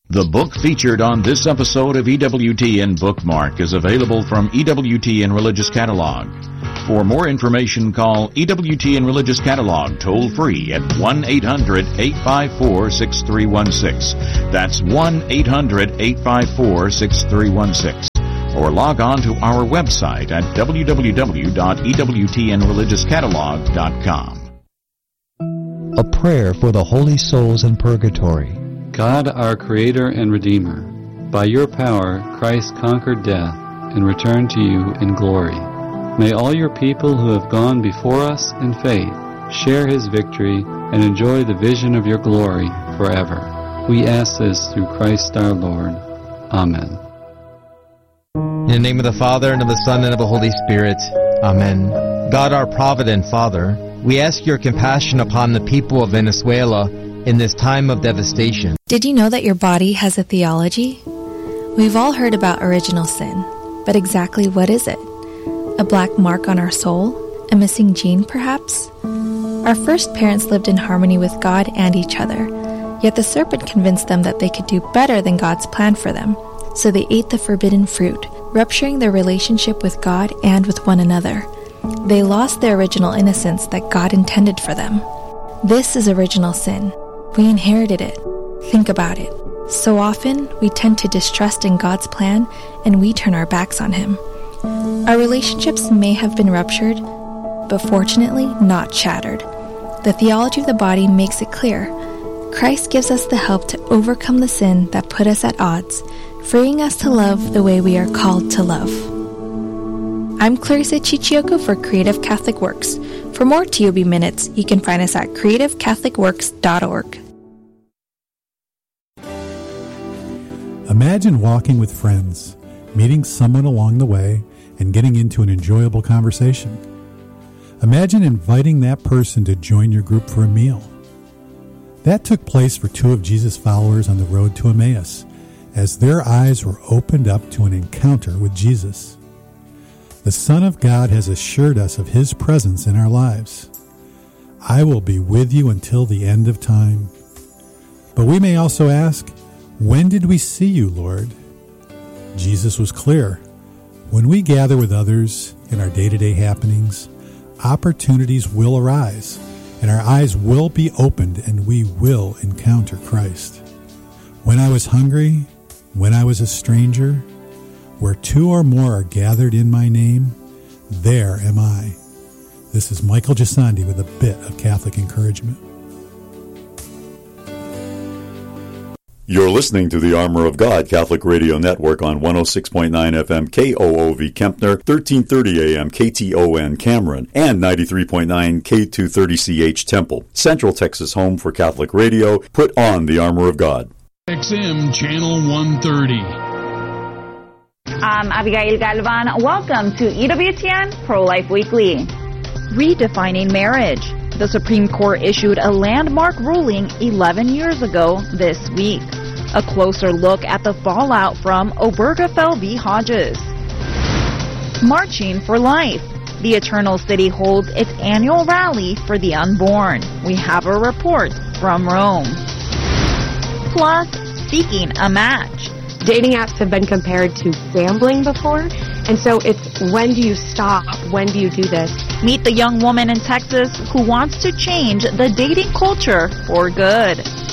The book featured on this episode of EWTN Bookmark is available from EWTN Religious Catalog. For more information, call EWTN Religious Catalog toll-free at 1-800-854-6316. That's 1-800-854-6316. Or log on to our website at www.ewtnreligiouscatalog.com. A prayer for the holy souls in purgatory. God, our Creator and Redeemer, by your power Christ conquered death and returned to you in glory. May all your people who have gone before us in faith share his victory and enjoy the vision of your glory forever. We ask this through Christ our Lord. Amen. In the name of the Father, and of the Son, and of the Holy Spirit. Amen. God, our provident Father, we ask your compassion upon the people of Venezuela in this time of devastation. Did you know that your body has a theology? We've all heard about original sin, but exactly what is it? A black mark on our soul? A missing gene, perhaps? Our first parents lived in harmony with God and each other, yet the serpent convinced them that they could do better than God's plan for them, so they ate the forbidden fruit, rupturing their relationship with God and with one another. They lost their original innocence that God intended for them. This is original sin. We inherited it. Think about it. So often, we tend to distrust in God's plan, and we turn our backs on Him. Our relationships may have been ruptured, but fortunately not shattered. The theology of the body makes it clear. Christ gives us the help to overcome the sin that put us at odds, freeing us to love the way we are called to love. I'm Clarissa Chichioka for Creative Catholic Works. For more TOB Minutes, you can find us at creativecatholicworks.org. Imagine walking with friends, meeting someone along the way, and getting into an enjoyable conversation. Imagine inviting that person to join your group for a meal. That took place for two of Jesus' followers on the road to Emmaus, as their eyes were opened up to an encounter with Jesus. The Son of God has assured us of His presence in our lives. I will be with you until the end of time. But we may also ask, when did we see you, Lord? Jesus was clear. When we gather with others in our day-to-day happenings, opportunities will arise, and our eyes will be opened, and we will encounter Christ. When I was hungry, when I was a stranger, where two or more are gathered in my name, there am I. This is Michael Gisandi with a bit of Catholic encouragement. You're listening to the Armor of God Catholic Radio Network on 106.9 FM KOOV Kempner, 1330 AM KTON Cameron, and 93.9 K230CH Temple. Central Texas home for Catholic radio. Put on the Armor of God. XM Channel 130. I'm Abigail Galvan. Welcome to EWTN Pro-Life Weekly. Redefining marriage. The Supreme Court issued a landmark ruling 11 years ago this week. A closer look at the fallout from Obergefell v. Hodges. Marching for Life. The Eternal City holds its annual rally for the unborn. We have a report from Rome. Plus, seeking a match. Dating apps have been compared to gambling before, and so it's when do you stop? When do you do this? Meet the young woman in Texas who wants to change the dating culture for good.